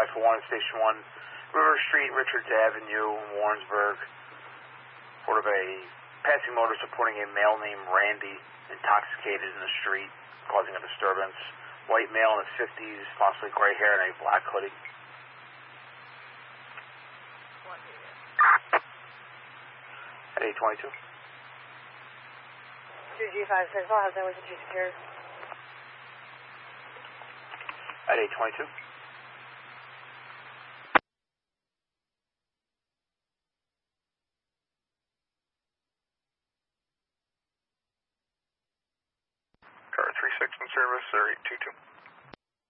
for 1, Station 1, River Street, Richards Avenue, Warrensburg. Report of a passing motorist reporting a male named Randy intoxicated in the street, causing a disturbance. White male in his 50s, possibly gray hair and a black hoodie. At 822. 2G5 Central, how's that with the secured? At 822. Car 36 in service, or 822.